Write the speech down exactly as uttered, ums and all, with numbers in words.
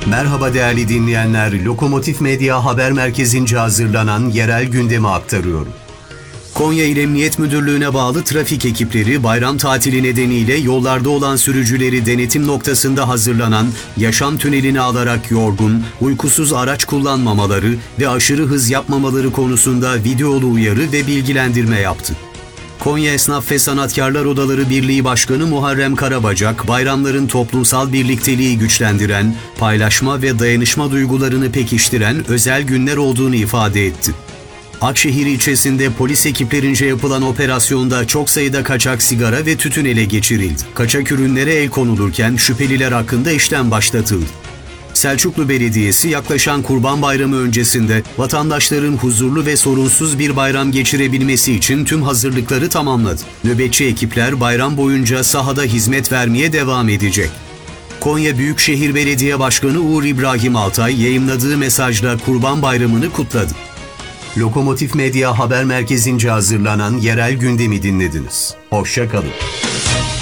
Merhaba değerli dinleyenler, Lokomotif Medya Haber Merkezi'nce hazırlanan yerel gündemi aktarıyorum. Konya İl Emniyet Müdürlüğü'ne bağlı trafik ekipleri bayram tatili nedeniyle yollarda olan sürücüleri denetim noktasında hazırlanan yaşam tünelini alarak yorgun, uykusuz araç kullanmamaları ve aşırı hız yapmamaları konusunda videolu uyarı ve bilgilendirme yaptı. Konya Esnaf ve Sanatkarlar Odaları Birliği Başkanı Muharrem Karabacak, bayramların toplumsal birlikteliği güçlendiren, paylaşma ve dayanışma duygularını pekiştiren özel günler olduğunu ifade etti. Akşehir ilçesinde polis ekiplerince yapılan operasyonda çok sayıda kaçak sigara ve tütün ele geçirildi. Kaçak ürünlere el konulurken şüpheliler hakkında işlem başlatıldı. Selçuklu Belediyesi yaklaşan Kurban Bayramı öncesinde vatandaşların huzurlu ve sorunsuz bir bayram geçirebilmesi için tüm hazırlıkları tamamladı. Nöbetçi ekipler bayram boyunca sahada hizmet vermeye devam edecek. Konya Büyükşehir Belediye Başkanı Uğur İbrahim Altay yayımladığı mesajla Kurban Bayramı'nı kutladı. Lokomotif Medya Haber Merkezi'nce hazırlanan yerel gündemi dinlediniz. Hoşça kalın.